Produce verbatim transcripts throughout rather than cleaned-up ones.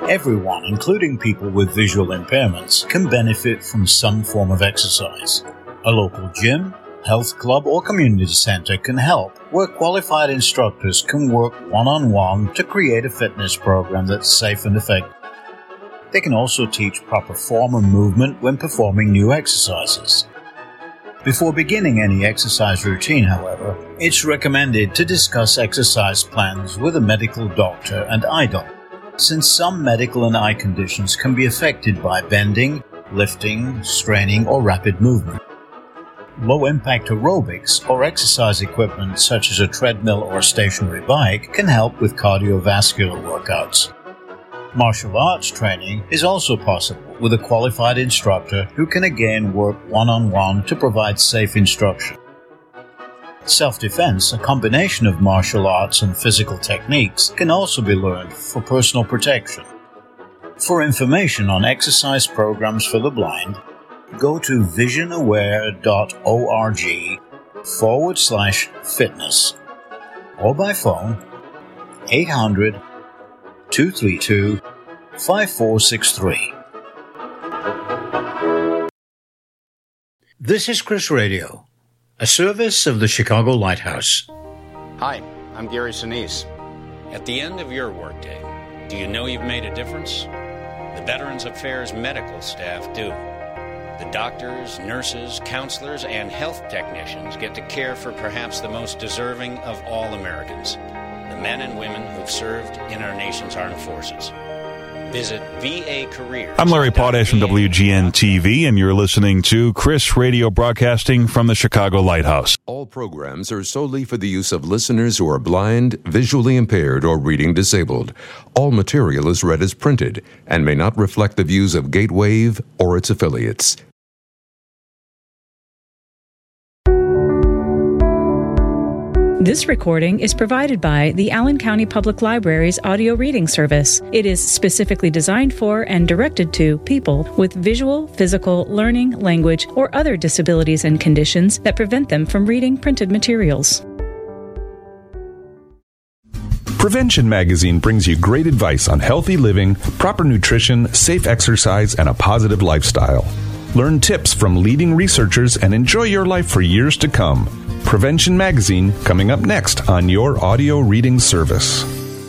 Everyone, including people with visual impairments, can benefit from some form of exercise. A local gym, health club, or community center can help, where qualified instructors can work one-on-one to create a fitness program that's safe and effective. They can also teach proper form and movement when performing new exercises. Before beginning any exercise routine, however, it's recommended to discuss exercise plans with a medical doctor and eye doctor, since some medical and eye conditions can be affected by bending, lifting, straining, or rapid movement. Low-impact aerobics or exercise equipment such as a treadmill or a stationary bike can help with cardiovascular workouts. Martial arts training is also possible with a qualified instructor who can again work one-on-one to provide safe instruction. Self-defense, a combination of martial arts and physical techniques, can also be learned for personal protection. For information on exercise programs for the blind, go to visionaware.org forward slash fitness or by phone eight hundred, two three two, five four six three. This is Chris Radio, a service of the Chicago Lighthouse. Hi, I'm Gary Sinise. At the end of your workday, do you know you've made a difference? The Veterans Affairs medical staff do. The doctors, nurses, counselors, and health technicians get to care for perhaps the most deserving of all Americans, the men and women who've served in our nation's armed forces. Visit V A Careers. I'm Larry Potash from W G N T V, and you're listening to Chris Radio broadcasting from the Chicago Lighthouse. All programs are solely for the use of listeners who are blind, visually impaired, or reading disabled. All material is read as printed and may not reflect the views of Gatewave or its affiliates. This recording is provided by the Allen County Public Library's audio reading service. It is specifically designed for and directed to people with visual, physical, learning, language, or other disabilities and conditions that prevent them from reading printed materials. Prevention Magazine brings you great advice on healthy living, proper nutrition, safe exercise, and a positive lifestyle. Learn tips from leading researchers and enjoy your life for years to come. Prevention Magazine, coming up next on your audio reading service.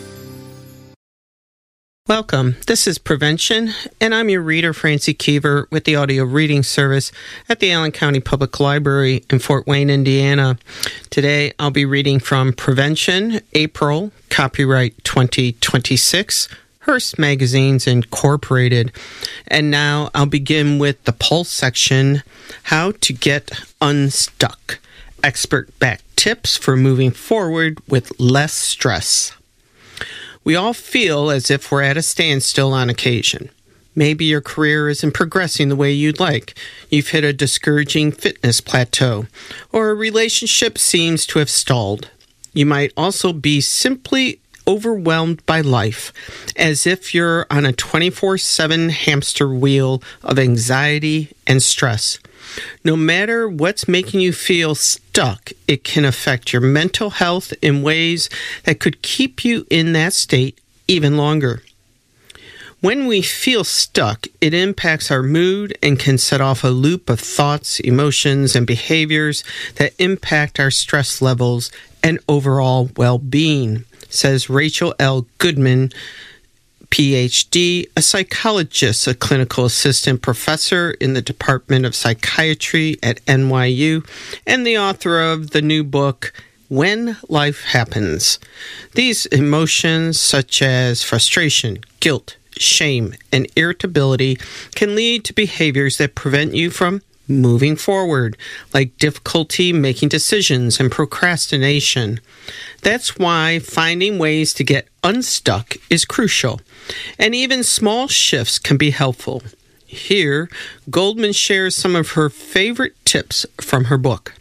Welcome. This is Prevention, and I'm your reader, Francie Keever, with the audio reading service at the Allen County Public Library in Fort Wayne, Indiana. Today, I'll be reading from Prevention, April, copyright twenty twenty-six, Hearst Magazines Incorporated. And now I'll begin with the Pulse section, How to Get Unstuck. Expert-backed tips for moving forward with less stress. We all feel as if we're at a standstill on occasion. Maybe your career isn't progressing the way you'd like. You've hit a discouraging fitness plateau, or a relationship seems to have stalled. You might also be simply overwhelmed by life, as if you're on a twenty-four seven hamster wheel of anxiety and stress. No matter what's making you feel stuck, it can affect your mental health in ways that could keep you in that state even longer. When we feel stuck, it impacts our mood and can set off a loop of thoughts, emotions, and behaviors that impact our stress levels and overall well-being, says Rachel L. Goodman, P H D, a psychologist, a clinical assistant professor in the Department of Psychiatry at N Y U, and the author of the new book, When Life Happens. These emotions, such as frustration, guilt, shame, and irritability, can lead to behaviors that prevent you from moving forward, like difficulty making decisions and procrastination. That's why finding ways to get unstuck is crucial, and even small shifts can be helpful. Here, Goldman shares some of her favorite tips from her book.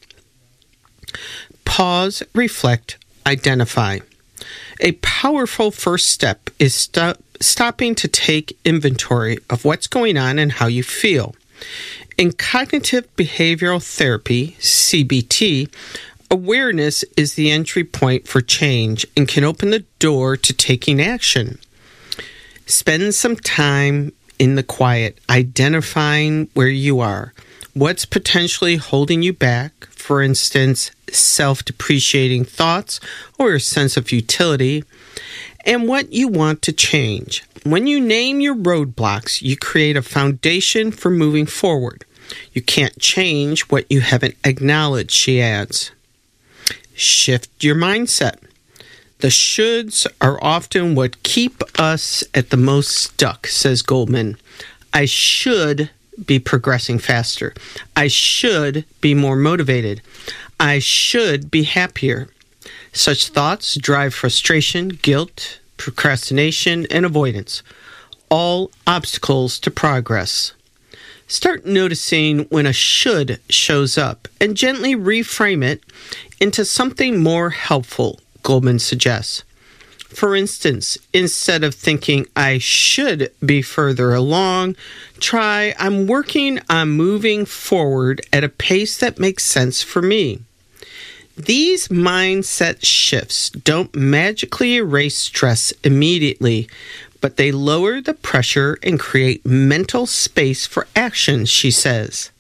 Pause, reflect, identify. A powerful first step is st- stopping to take inventory of what's going on and how you feel. In cognitive behavioral therapy, C B T, awareness is the entry point for change and can open the door to taking action. Spend some time in the quiet, identifying where you are. What's potentially holding you back? For instance, self-depreciating thoughts or a sense of futility, and what you want to change. When you name your roadblocks, you create a foundation for moving forward. You can't change what you haven't acknowledged, she adds. Shift your mindset. The shoulds are often what keep us at the most stuck, says Goldman. I should be progressing faster. I should be more motivated. I should be happier. Such thoughts drive frustration, guilt, procrastination, and avoidance, all obstacles to progress. Start noticing when a should shows up and gently reframe it into something more helpful, Goldman suggests. For instance, instead of thinking I should be further along, try I'm working on moving forward at a pace that makes sense for me. These mindset shifts don't magically erase stress immediately, but they lower the pressure and create mental space for action, she says.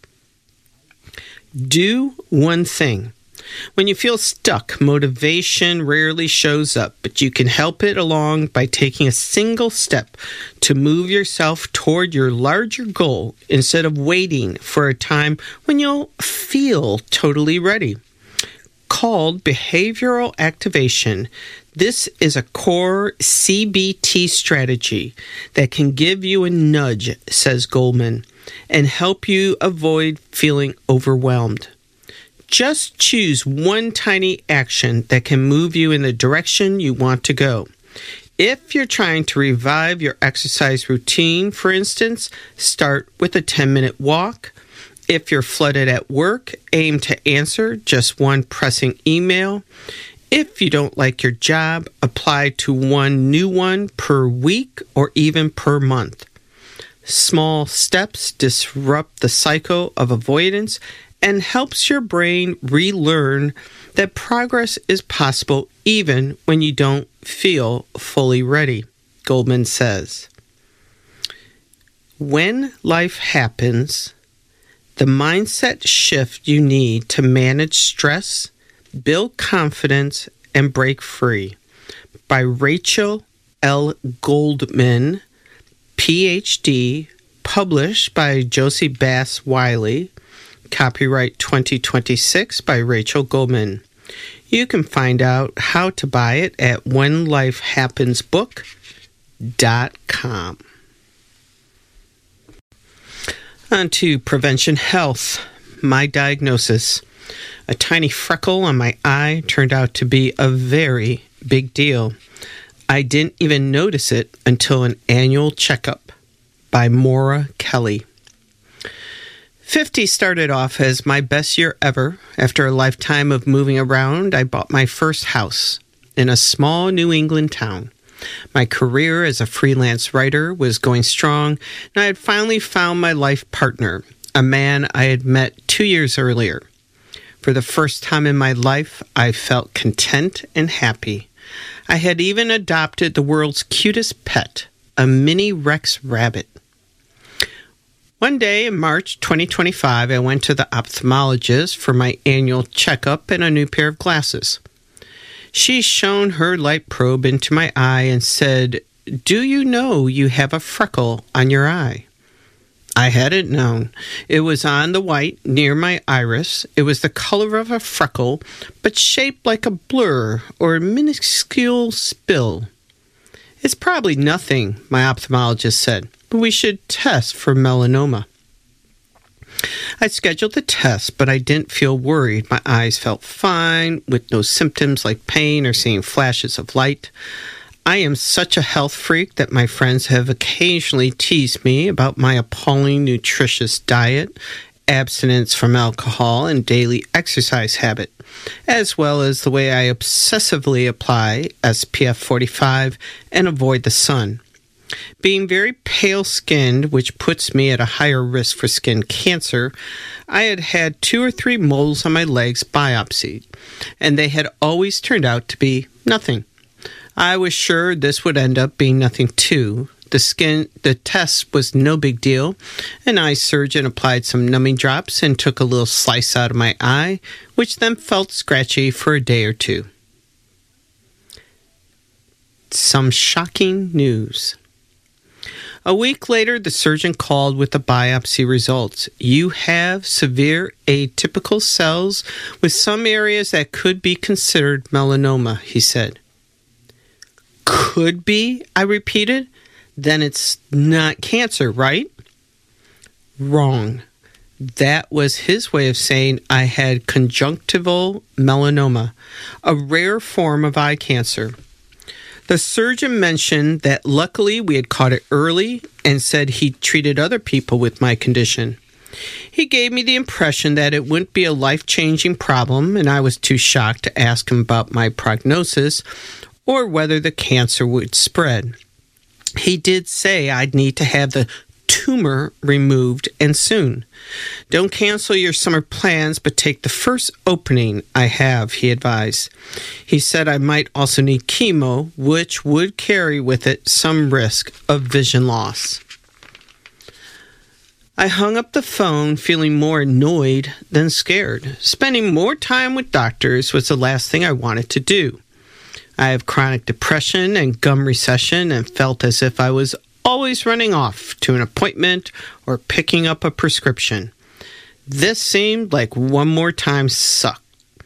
Do one thing. When you feel stuck, motivation rarely shows up, but you can help it along by taking a single step to move yourself toward your larger goal instead of waiting for a time when you'll feel totally ready. Called behavioral activation, this is a core C B T strategy that can give you a nudge, says Goldman, and help you avoid feeling overwhelmed. Just choose one tiny action that can move you in the direction you want to go. If you're trying to revive your exercise routine, for instance, start with a ten-minute walk. If you're flooded at work, aim to answer just one pressing email. If you don't like your job, apply to one new one per week or even per month. Small steps disrupt the cycle of avoidance and helps your brain relearn that progress is possible even when you don't feel fully ready, Goldman says. When life happens, the mindset shift you need to manage stress, build confidence, and break free, by Rachel L. Goldman, P H D, published by Josie Bass Wiley. Copyright twenty twenty-six by Rachel Goldman. You can find out how to buy it at when life happens book dot com. On to Prevention Health. My diagnosis. A tiny freckle on my eye turned out to be a very big deal. I didn't even notice it until an annual checkup, by Maura Kelly. fifty started off as my best year ever. After a lifetime of moving around, I bought my first house in a small New England town. My career as a freelance writer was going strong, and I had finally found my life partner, a man I had met two years earlier. For the first time in my life, I felt content and happy. I had even adopted the world's cutest pet, a mini Rex rabbit. One day in March twenty twenty-five, I went to the ophthalmologist for my annual checkup and a new pair of glasses. She shone her light probe into my eye and said, "Do you know you have a freckle on your eye?" I hadn't known. It was on the white near my iris. It was the color of a freckle, but shaped like a blur or a minuscule spill. "It's probably nothing," my ophthalmologist said, "but we should test for melanoma." I scheduled the test, but I didn't feel worried. My eyes felt fine, with no symptoms like pain or seeing flashes of light. I am such a health freak that my friends have occasionally teased me about my appalling nutritious diet, abstinence from alcohol, and daily exercise habit, as well as the way I obsessively apply S P F forty-five and avoid the sun. Being very pale-skinned, which puts me at a higher risk for skin cancer, I had had two or three moles on my legs biopsied, and they had always turned out to be nothing. I was sure this would end up being nothing too. The skin, the test was no big deal. An eye surgeon applied some numbing drops and took a little slice out of my eye, which then felt scratchy for a day or two. Some shocking news. A week later, the surgeon called with the biopsy results. You have severe atypical cells with some areas that could be considered melanoma, he said. Could be, I repeated. Then it's not cancer, right? Wrong. That was his way of saying I had conjunctival melanoma, a rare form of eye cancer. The surgeon mentioned that luckily we had caught it early and said he'd treated other people with my condition. He gave me the impression that it wouldn't be a life-changing problem, and I was too shocked to ask him about my prognosis or whether the cancer would spread. He did say I'd need to have the tumor removed and soon. Don't cancel your summer plans, but take the first opening I have, he advised. He said I might also need chemo, which would carry with it some risk of vision loss. I hung up the phone feeling more annoyed than scared. Spending more time with doctors was the last thing I wanted to do. I have chronic depression and gum recession and felt as if I was always running off to an appointment or picking up a prescription. This seemed like one more time sucked.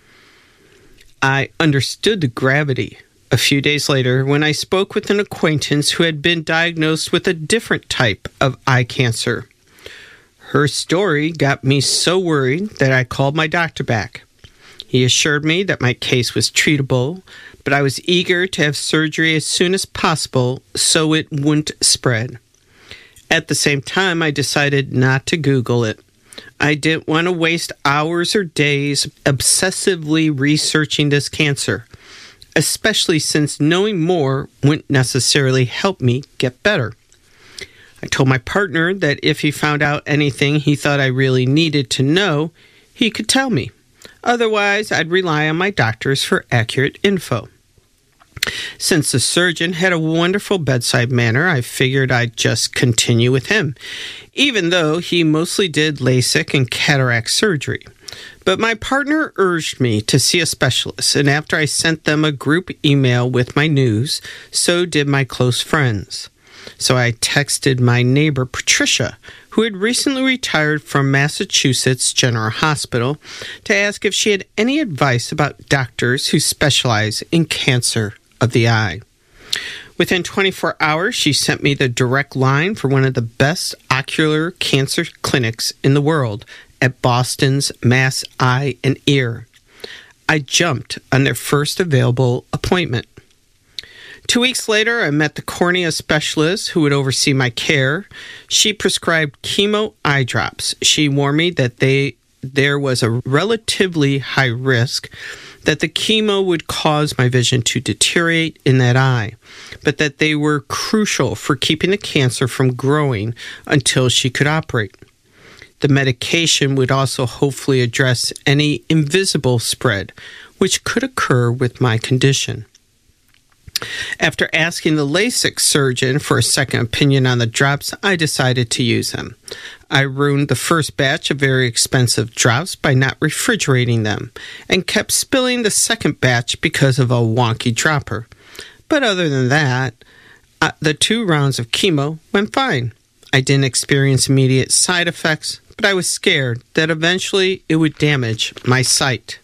I understood the gravity a few days later when I spoke with an acquaintance who had been diagnosed with a different type of eye cancer. Her story got me so worried that I called my doctor back. He assured me that my case was treatable, but I was eager to have surgery as soon as possible so it wouldn't spread. At the same time, I decided not to Google it. I didn't want to waste hours or days obsessively researching this cancer, especially since knowing more wouldn't necessarily help me get better. I told my partner that if he found out anything he thought I really needed to know, he could tell me. Otherwise, I'd rely on my doctors for accurate info. Since the surgeon had a wonderful bedside manner, I figured I'd just continue with him, even though he mostly did LASIK and cataract surgery. But my partner urged me to see a specialist, and after I sent them a group email with my news, so did my close friends. So I texted my neighbor, Patricia, who had recently retired from Massachusetts General Hospital, to ask if she had any advice about doctors who specialize in cancer of the eye. Within twenty-four hours, she sent me the direct line for one of the best ocular cancer clinics in the world at Boston's Mass Eye and Ear. I jumped on their first available appointment. Two weeks later, I met the cornea specialist who would oversee my care. She prescribed chemo eye drops. She warned me that they there was a relatively high risk that the chemo would cause my vision to deteriorate in that eye, but that they were crucial for keeping the cancer from growing until she could operate. The medication would also hopefully address any invisible spread, which could occur with my condition. After asking the LASIK surgeon for a second opinion on the drops, I decided to use them. I ruined the first batch of very expensive drops by not refrigerating them, and kept spilling the second batch because of a wonky dropper. But other than that, uh, the two rounds of chemo went fine. I didn't experience immediate side effects, but I was scared that eventually it would damage my sight.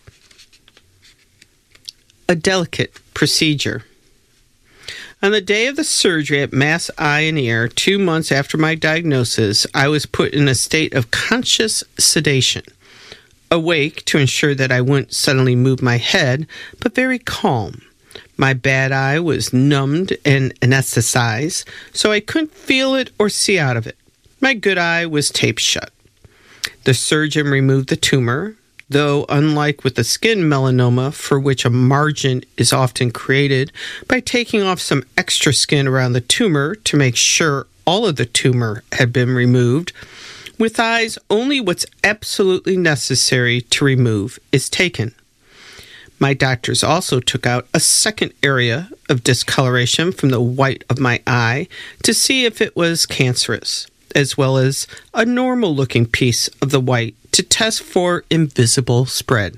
A delicate procedure. On the day of the surgery at Mass Eye and Ear, two months after my diagnosis, I was put in a state of conscious sedation, awake to ensure that I wouldn't suddenly move my head, but very calm. My bad eye was numbed and anesthetized, so I couldn't feel it or see out of it. My good eye was taped shut. The surgeon removed the tumor, though unlike with the skin melanoma, for which a margin is often created by taking off some extra skin around the tumor to make sure all of the tumor had been removed, with eyes only what's absolutely necessary to remove is taken. My doctors also took out a second area of discoloration from the white of my eye to see if it was cancerous, as well as a normal-looking piece of the white to test for invisible spread.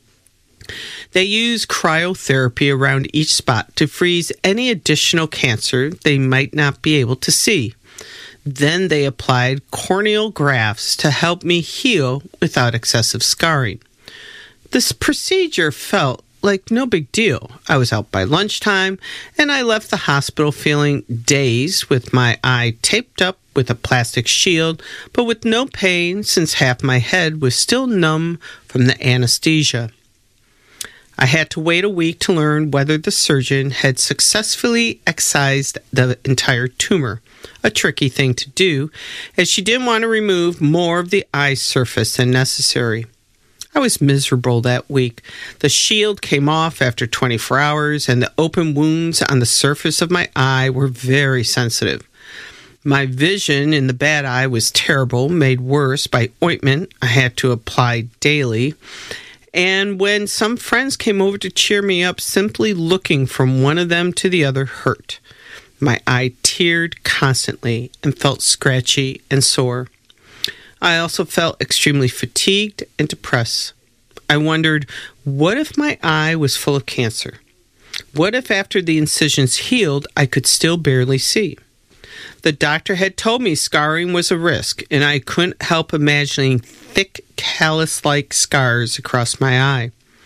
They use cryotherapy around each spot to freeze any additional cancer they might not be able to see. Then they applied corneal grafts to help me heal without excessive scarring. This procedure felt like no big deal. I was out by lunchtime, and I left the hospital feeling dazed with my eye taped up with a plastic shield, but with no pain since half my head was still numb from the anesthesia. I had to wait a week to learn whether the surgeon had successfully excised the entire tumor, a tricky thing to do, as she didn't want to remove more of the eye surface than necessary. I was miserable that week. The shield came off after twenty-four hours, and the open wounds on the surface of my eye were very sensitive. My vision in the bad eye was terrible, made worse by ointment I had to apply daily. And when some friends came over to cheer me up, simply looking from one of them to the other hurt. My eye teared constantly and felt scratchy and sore. I also felt extremely fatigued and depressed. I wondered, what if my eye was full of cancer? What if after the incisions healed, I could still barely see? The doctor had told me scarring was a risk, and I couldn't help imagining thick, callus-like scars across my eye.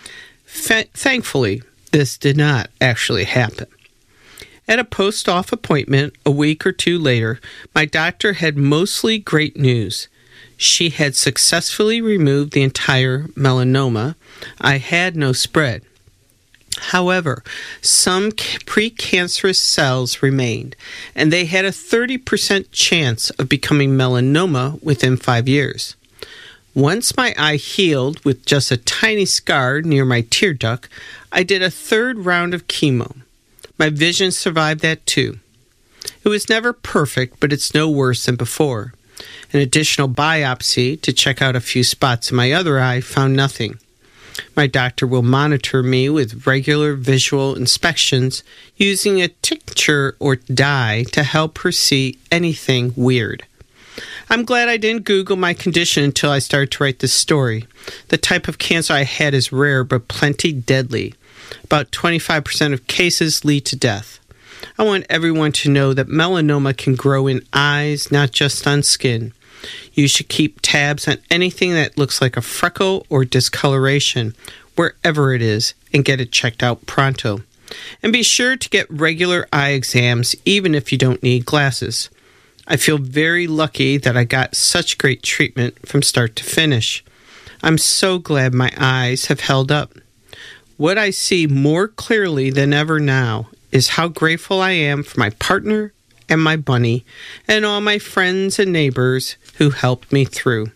Fa- thankfully, this did not actually happen. At a post-op appointment a week or two later, my doctor had mostly great news. She had successfully removed the entire melanoma. I had no spread. However, some precancerous cells remained, and they had a thirty percent chance of becoming melanoma within five years. Once my eye healed with just a tiny scar near my tear duct, I did a third round of chemo. My vision survived that too. It was never perfect, but it's no worse than before. An additional biopsy to check out a few spots in my other eye found nothing. My doctor will monitor me with regular visual inspections using a tincture or dye to help her see anything weird. I'm glad I didn't Google my condition until I started to write this story. The type of cancer I had is rare but plenty deadly. About twenty-five percent of cases lead to death. I want everyone to know that melanoma can grow in eyes, not just on skin. You should keep tabs on anything that looks like a freckle or discoloration, wherever it is, and get it checked out pronto. And be sure to get regular eye exams, even if you don't need glasses. I feel very lucky that I got such great treatment from start to finish. I'm so glad my eyes have held up. What I see more clearly than ever now is how grateful I am for my partner and my bunny and all my friends and neighbors who helped me through.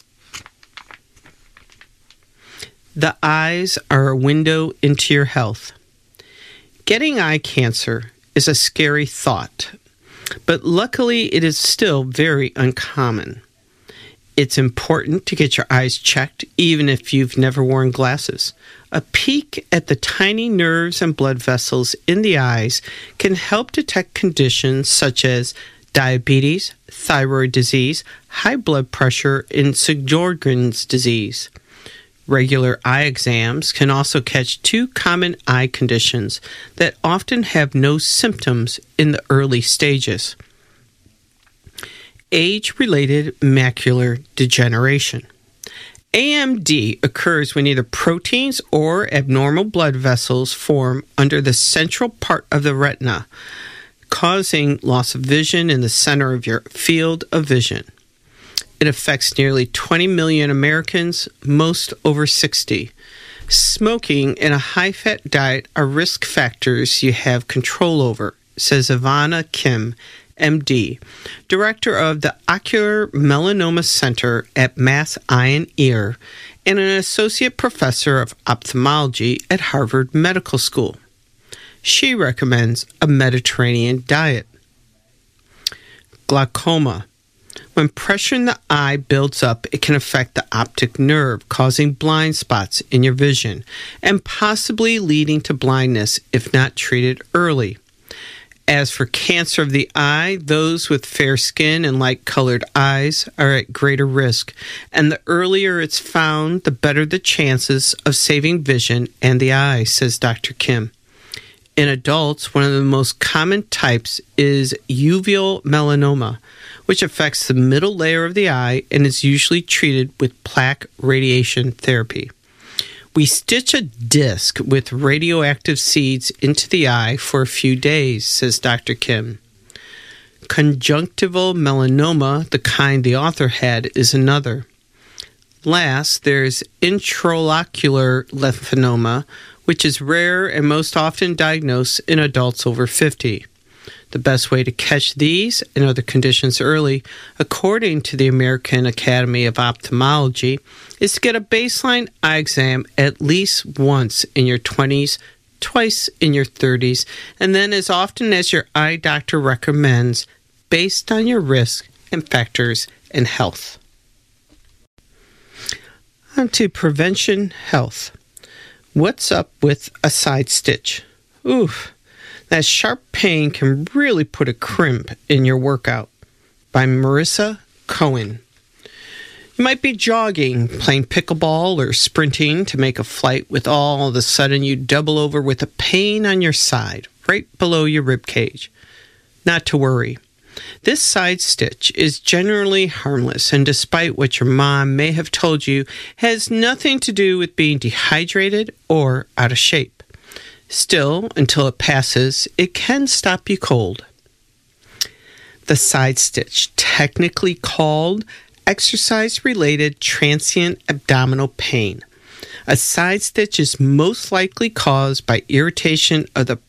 The eyes are a window into your health. Getting eye cancer is a scary thought, but luckily it is still very uncommon. It's important to get your eyes checked even if you've never worn glasses. A peek at the tiny nerves and blood vessels in the eyes can help detect conditions such as diabetes, thyroid disease, high blood pressure, and Sjogren's disease. Regular eye exams can also catch two common eye conditions that often have no symptoms in the early stages. Age-related macular degeneration. A M D occurs when either proteins or abnormal blood vessels form under the central part of the retina, causing loss of vision in the center of your field of vision. It affects nearly twenty million Americans, most over sixty. Smoking and a high-fat diet are risk factors you have control over, says Ivana Kim, M D, director of the Ocular Melanoma Center at Mass Eye and Ear, and an associate professor of ophthalmology at Harvard Medical School. She recommends a Mediterranean diet. Glaucoma. When pressure in the eye builds up, it can affect the optic nerve, causing blind spots in your vision and possibly leading to blindness if not treated early. As for cancer of the eye, those with fair skin and light-colored eyes are at greater risk, and the earlier it's found, the better the chances of saving vision and the eye, says Doctor Kim. In adults, one of the most common types is uveal melanoma, which affects the middle layer of the eye and is usually treated with plaque radiation therapy. We stitch a disc with radioactive seeds into the eye for a few days, says Doctor Kim. Conjunctival melanoma, the kind the author had, is another. Last, there's intraocular lymphoma, which is rare and most often diagnosed in adults over fifty. The best way to catch these and other conditions early, according to the American Academy of Ophthalmology, is to get a baseline eye exam at least once in your twenties, twice in your thirties, and then as often as your eye doctor recommends, based on your risk and factors and health. On to prevention health. What's up with a side stitch? Oof, that sharp pain can really put a crimp in your workout. By Marissa Cohen. You might be jogging, playing pickleball, or sprinting to make a flight with all of a sudden you double over with a pain on your side, right below your rib cage. Not to worry. This side stitch is generally harmless, and despite what your mom may have told you, has nothing to do with being dehydrated or out of shape. Still, until it passes, it can stop you cold. The side stitch, technically called exercise-related transient abdominal pain. A side stitch is most likely caused by irritation of the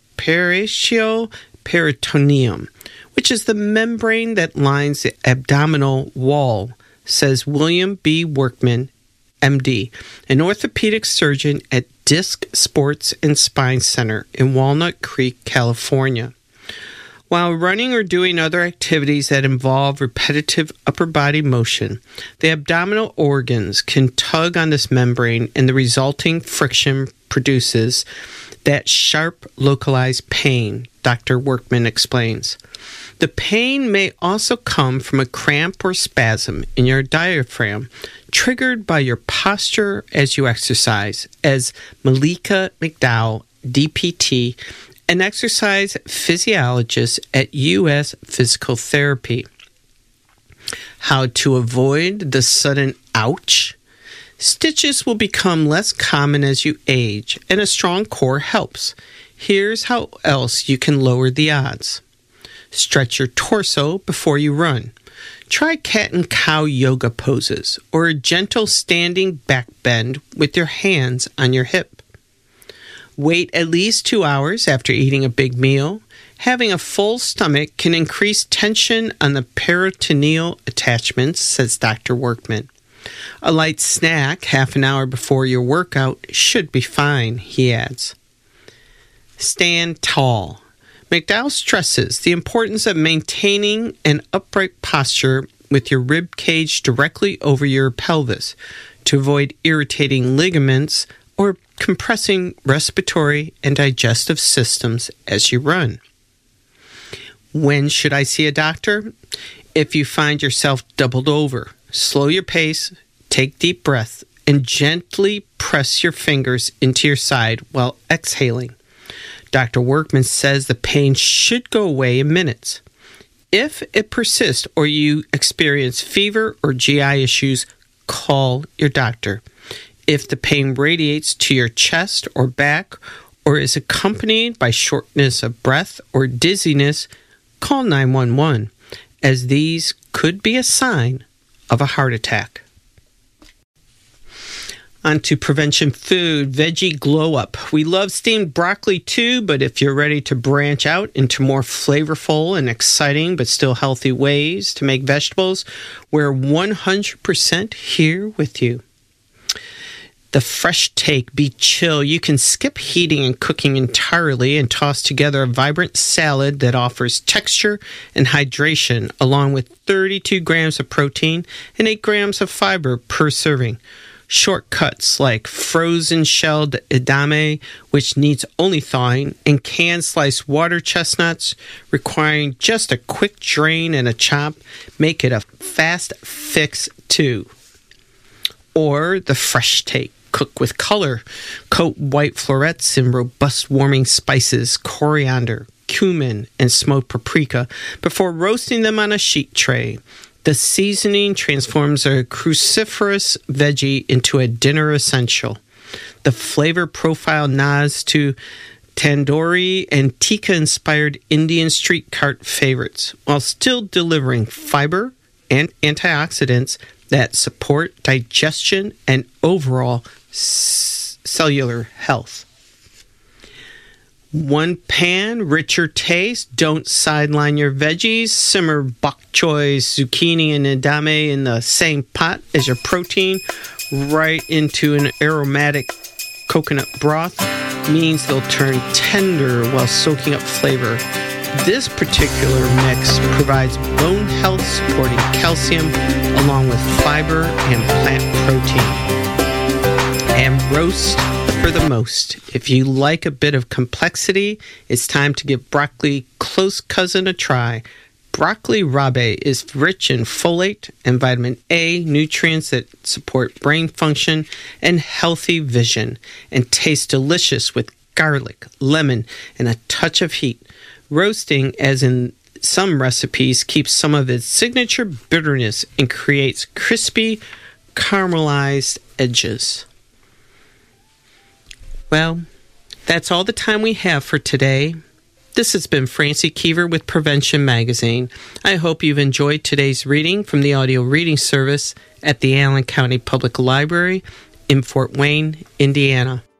paraitioperitoneum, which is the membrane that lines the abdominal wall, says William B. Workman, M D, an orthopedic surgeon at Disc Sports and Spine Center in Walnut Creek, California. While running or doing other activities that involve repetitive upper body motion, the abdominal organs can tug on this membrane, and the resulting friction produces that sharp, localized pain, Doctor Workman explains. The pain may also come from a cramp or spasm in your diaphragm, triggered by your posture as you exercise, as Malika McDowell, D P T, an exercise physiologist at U S Physical Therapy. How to avoid the sudden ouch? Stitches will become less common as you age, and a strong core helps. Here's how else you can lower the odds. Stretch your torso before you run. Try cat and cow yoga poses or a gentle standing back bend with your hands on your hip. Wait at least two hours after eating a big meal. Having a full stomach can increase tension on the peritoneal attachments, says Doctor Workman. A light snack half an hour before your workout should be fine, he adds. Stand tall. McDowell stresses the importance of maintaining an upright posture with your rib cage directly over your pelvis to avoid irritating ligaments or compressing respiratory and digestive systems as you run. When should I see a doctor? If you find yourself doubled over, slow your pace, take deep breaths, and gently press your fingers into your side while exhaling. Doctor Workman says the pain should go away in minutes. If it persists or you experience fever or G I issues, call your doctor. If the pain radiates to your chest or back or is accompanied by shortness of breath or dizziness, call nine one one, as these could be a sign of a heart attack. On to prevention food, veggie glow up. We love steamed broccoli too, but if you're ready to branch out into more flavorful and exciting but still healthy ways to make vegetables, we're one hundred percent here with you. The Fresh Take Be Chill. You can skip heating and cooking entirely and toss together a vibrant salad that offers texture and hydration, along with thirty-two grams of protein and eight grams of fiber per serving. Shortcuts like frozen shelled edamame, which needs only thawing, and canned sliced water chestnuts, requiring just a quick drain and a chop, make it a fast fix too. Or the Fresh Take. Cook with color. Coat white florets in robust warming spices, coriander, cumin, and smoked paprika before roasting them on a sheet tray. The seasoning transforms a cruciferous veggie into a dinner essential. The flavor profile nods to tandoori and tikka-inspired Indian street cart favorites, while still delivering fiber and antioxidants that support digestion and overall s- cellular health. One pan, richer taste. Don't sideline your veggies. Simmer bok choy, zucchini, and edamame in the same pot as your protein right into an aromatic coconut broth. Means they'll turn tender while soaking up flavor. This particular mix provides bone health supporting calcium along with fiber and plant protein. And roast for the most. If you like a bit of complexity, it's time to give broccoli close cousin a try. Broccoli rabe is rich in folate and vitamin A, nutrients that support brain function and healthy vision, and tastes delicious with garlic, lemon, and a touch of heat. Roasting, as in some recipes, keeps some of its signature bitterness and creates crispy, caramelized edges. Well, that's all the time we have for today. This has been Francie Keever with Prevention Magazine. I hope you've enjoyed today's reading from the audio reading service at the Allen County Public Library in Fort Wayne, Indiana.